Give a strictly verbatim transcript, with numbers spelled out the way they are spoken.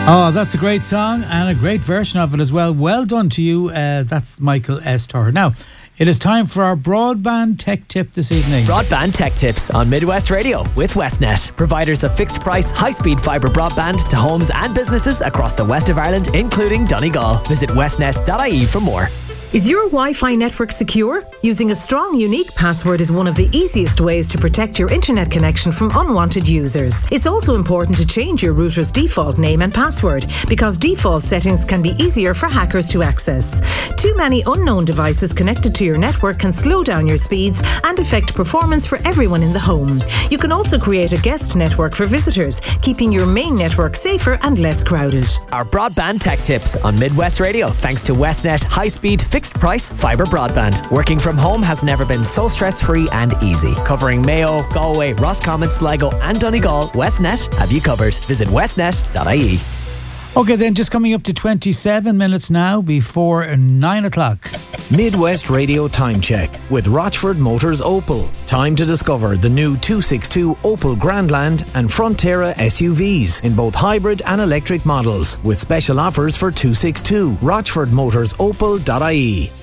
Oh, that's a great song and a great version of it as well. Well done to you. Uh, that's Michael S. Turner. Now, it is time for our broadband tech tip this evening. Broadband tech tips on Midwest Radio with Westnet, providers of fixed price, high speed fibre broadband to homes and businesses across the west of Ireland, including Donegal. Visit westnet dot I E for more. Is your Wi-Fi network secure? Using a strong, unique password is one of the easiest ways to protect your internet connection from unwanted users. It's also important to change your router's default name and password, because default settings can be easier for hackers to access. Too many unknown devices connected to your network can slow down your speeds and affect performance for everyone in the home. You can also create a guest network for visitors, keeping your main network safer and less crowded. Our broadband tech tips on Midwest Radio, thanks to Westnet high-speed fixed price fibre broadband. Working from home has never been so stress-free and easy. Covering Mayo, Galway, Roscommon, Sligo and Donegal, Westnet have you covered. Visit westnet dot I E. Okay, then, just coming up to twenty-seven minutes now before nine o'clock. Midwest Radio Time Check with Rochford Motors Opel. Time to discover the new two sixty-two Opel Grandland and Frontera S U Vs in both hybrid and electric models, with special offers for two sixty-two. rochford motors opel dot I E.